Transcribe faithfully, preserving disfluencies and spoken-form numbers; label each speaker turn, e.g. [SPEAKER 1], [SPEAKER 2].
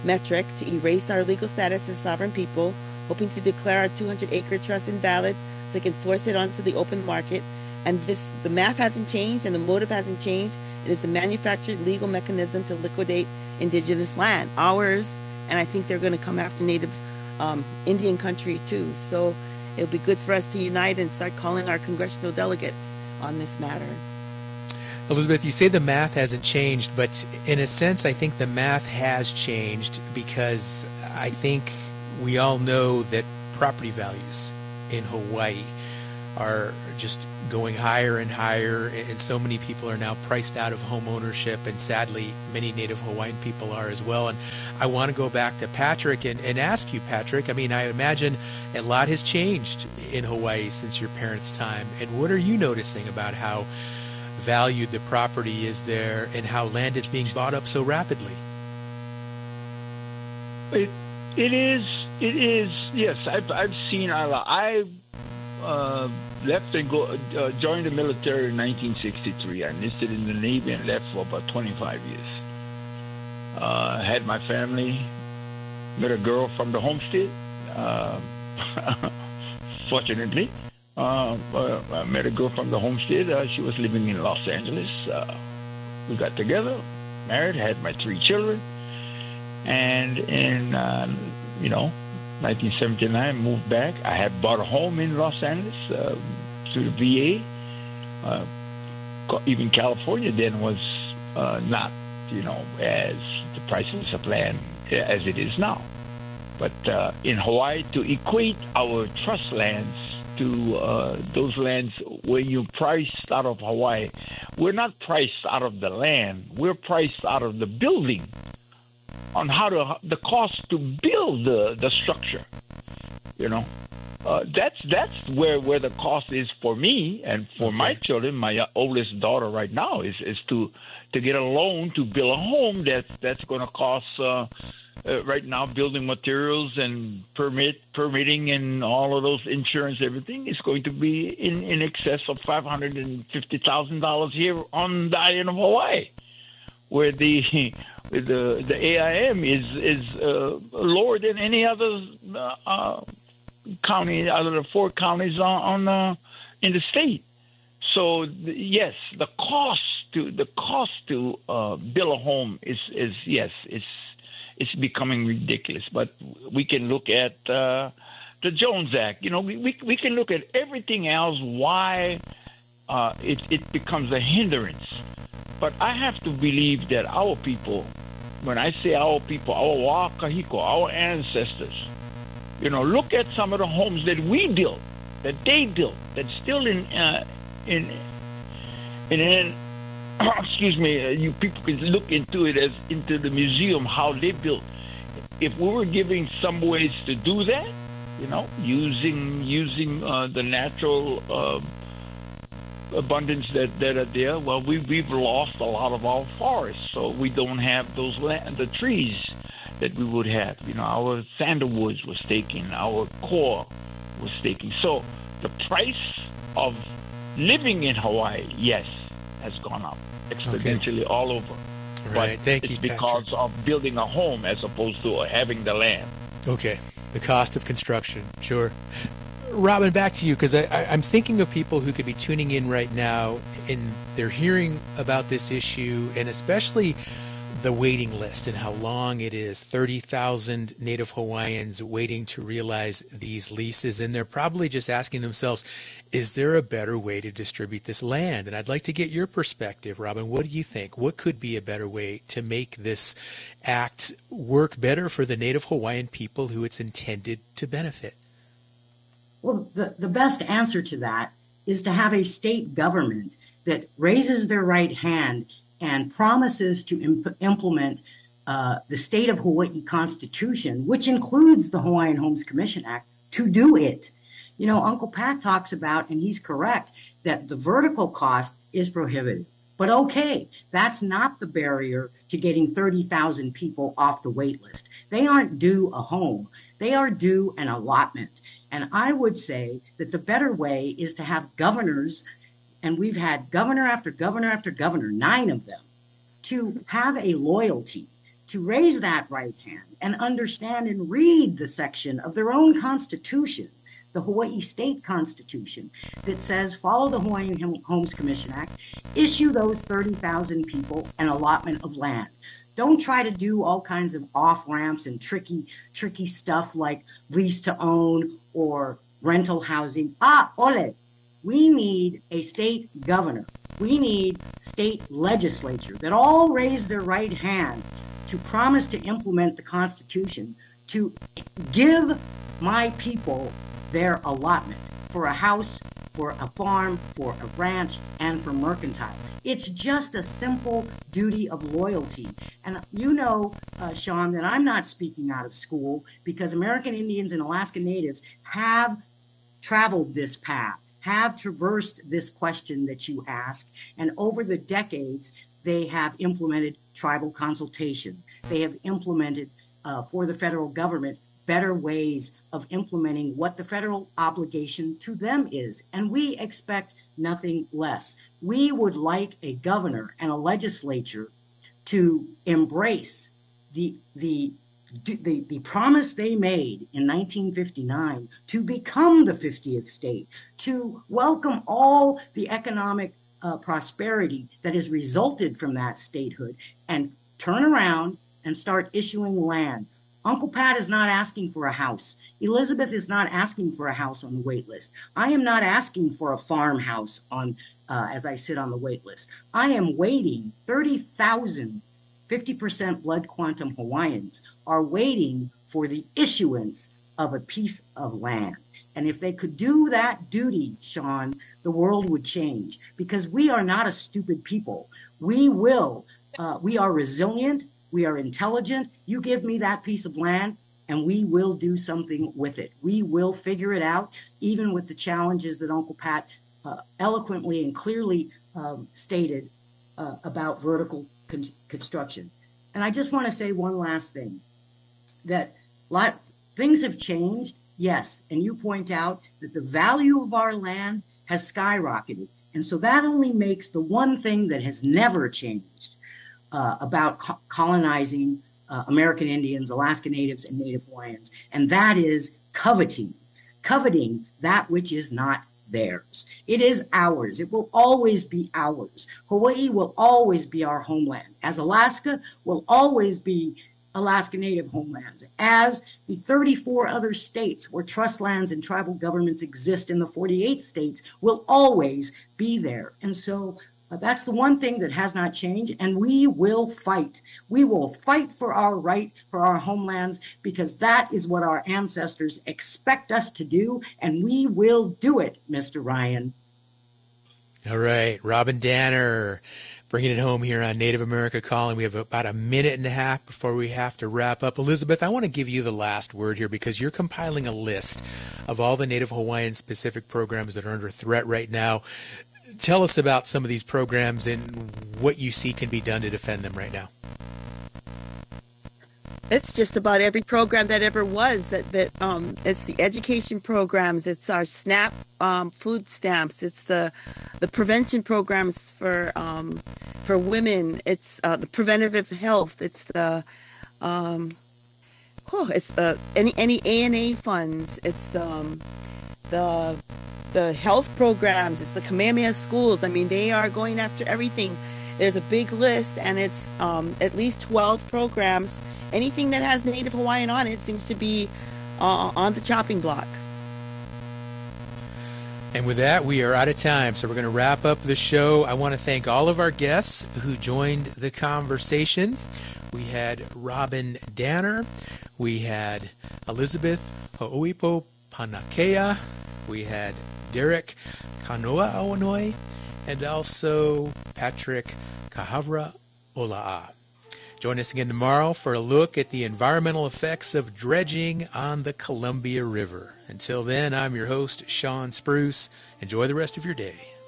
[SPEAKER 1] metric to erase our legal status as sovereign people, hoping to declare our two hundred acre trust invalid so we can force it onto the open market. And this, the math hasn't changed and the motive hasn't changed. It is the manufactured legal mechanism to liquidate indigenous land, ours, and I think they're going to come after Native um, Indian country too. So it'll be good for us to unite and start calling our congressional delegates on this matter.
[SPEAKER 2] Elizabeth, you say the math hasn't changed, but in a sense, I think the math has changed because I think we all know that property values in Hawaii are just going higher and higher, and so many people are now priced out of home ownership, and sadly, many Native Hawaiian people are as well. And I want to go back to Patrick and, and ask you, Patrick, I mean, I imagine a lot has changed in Hawaii since your parents' time, and what are you noticing about how valued the property is there and how land is being bought up so rapidly?
[SPEAKER 3] It, it is, it is, yes, I've, I've seen a lot. I uh, left and go, uh, joined the military in nineteen sixty-three. I enlisted in the Navy and left for about twenty-five years. Uh, had my family, met a girl from the homestead, uh, fortunately. Uh, uh, I met a girl from the homestead. Uh, she was living in Los Angeles. Uh, we got together, married, had my three children. And in, uh, you know, nineteen seventy-nine, moved back. I had bought a home in Los Angeles uh, through the V A. Uh, even California then was uh, not, you know, as the prices of land as it is now. But uh, in Hawaii, to equate our trust lands to uh, those lands when you're priced out of Hawaii, we're not priced out of the land. We're priced out of the building, on how to the cost to build the, the structure. You know, uh, that's that's where, where the cost is for me and for okay. my children. My oldest daughter right now is, is to to get a loan to build a home that's that's going to cost. Uh, Uh, right now, building materials and permit permitting and all of those insurance, everything is going to be in, in excess of five hundred and fifty thousand dollars here on the island of Hawaii, where the the the A I M is is uh, lower than any other uh, uh, county out of the four counties on, on uh, in the state. So the, yes, the cost to the cost to uh, build a home is is yes it's. It's becoming ridiculous, but we can look at uh, the Jones Act. You know, we, we we can look at everything else, why uh, it, it becomes a hindrance. But I have to believe that our people, when I say our people, our Wa Kahiko, our ancestors, you know, look at some of the homes that we built, that they built, that's still in, uh, in, in, in excuse me, uh, you people can look into it as into the museum, how they built. If we were giving some ways to do that, you know, using using uh, the natural uh, abundance that, that are there, well, we, we've lost a lot of our forests, so we don't have those land, the trees that we would have. You know, our sandalwoods was taken, our core was taken. So the price of living in Hawaii, yes, has gone up exponentially okay. all over.
[SPEAKER 2] Right.
[SPEAKER 3] But
[SPEAKER 2] Thank
[SPEAKER 3] it's
[SPEAKER 2] you,
[SPEAKER 3] because
[SPEAKER 2] Patrick.
[SPEAKER 3] of building a home as opposed to having the land.
[SPEAKER 2] Okay. The cost of construction. Sure. Robin, back to you, because I, I, I'm thinking of people who could be tuning in right now, and they're hearing about this issue, and especially the waiting list and how long it is. thirty thousand Native Hawaiians waiting to realize these leases, and they're probably just asking themselves, is there a better way to distribute this land? And I'd like to get your perspective, Robin. What do you think? What could be a better way to make this act work better for the Native Hawaiian people who it's intended to benefit?
[SPEAKER 4] Well, the, the best answer to that is to have a state government that raises their right hand and promises to imp- implement uh, the state of Hawaii Constitution, which includes the Hawaiian Homes Commission Act, to do it. You know, Uncle Pat talks about, and he's correct, that the vertical cost is prohibitive. But okay, that's not the barrier to getting thirty thousand people off the wait list. They aren't due a home. They are due an allotment. And I would say that the better way is to have governors, and we've had governor after governor after governor, nine of them, to have a loyalty to raise that right hand and understand and read the section of their own constitution, the Hawaii State Constitution, that says follow the Hawaiian Homes Commission Act, issue those thirty thousand people an allotment of land. Don't try to do all kinds of off ramps and tricky, tricky stuff like lease to own or rental housing. Ah, ole, we need a state governor. We need state legislature that all raise their right hand to promise to implement the Constitution, to give my people their allotment for a house, for a farm, for a ranch, and for mercantile. It's just a simple duty of loyalty. And you know, uh, Sean, that I'm not speaking out of school, because American Indians and Alaska Natives have traveled this path, have traversed this question that you ask, and over the decades, they have implemented tribal consultation. They have implemented uh, for the federal government better ways of implementing what the federal obligation to them is. And we expect nothing less. We would like a governor and a legislature to embrace the, the, the, the promise they made in nineteen fifty-nine to become the fiftieth state, to welcome all the economic uh, prosperity that has resulted from that statehood, and turn around and start issuing land. Uncle Pat is not asking for a house. Elizabeth is not asking for a house on the wait list. I am not asking for a farmhouse on uh, as I sit on the wait list. I am waiting. thirty thousand, fifty percent blood quantum Hawaiians are waiting for the issuance of a piece of land. And if they could do that duty, Sean, the world would change, because we are not a stupid people. We will, uh, we are resilient. We are intelligent. You give me that piece of land and we will do something with it. We will figure it out, even with the challenges that Uncle Pat uh, eloquently and clearly um, stated uh, about vertical con- construction. And I just want to say one last thing, that lot, things have changed, yes. And you point out that the value of our land has skyrocketed. And so that only makes the one thing that has never changed Uh, about co- colonizing uh, American Indians, Alaska Natives, and Native Hawaiians, and that is coveting, coveting that which is not theirs. It is ours. It will always be ours. Hawaii will always be our homeland, as Alaska will always be Alaska Native homelands, as the thirty-four other states where trust lands and tribal governments exist in the forty-eight states will always be there. And so Uh, that's the one thing that has not changed, and we will fight. We will fight for our right, for our homelands, because that is what our ancestors expect us to do, and we will do it, Mister Ryan.
[SPEAKER 2] All right, Robin Danner, bringing it home here on Native America Calling. We have about a minute and a half before we have to wrap up. Elizabeth, I want to give you the last word here, because you're compiling a list of all the Native Hawaiian specific programs that are under threat right now. Tell us about some of these programs and what you see can be done to defend them right now.
[SPEAKER 1] It's just about every program that ever was. That that um, it's the education programs. It's our SNAP um, food stamps. It's the the prevention programs for um, for women. It's uh, the preventative health. It's the um, oh, it's the any any A and A funds. It's the um, the the health programs. It's the Kamehameha schools. I mean, they are going after everything. There's a big list, and it's um, at least twelve programs. Anything that has Native Hawaiian on it seems to be uh, on the chopping block.
[SPEAKER 2] And with that, we are out of time, so we're going to wrap up the show. I want to thank all of our guests who joined the conversation. We had Robin Danner. We had Elizabeth Ho'oipo Panakea. We had Derek Kanoa Awanoi, and also Patrick Kahavra Ola'a. Join us again tomorrow for a look at the environmental effects of dredging on the Columbia River. Until then, I'm your host, Sean Spruce. Enjoy the rest of your day.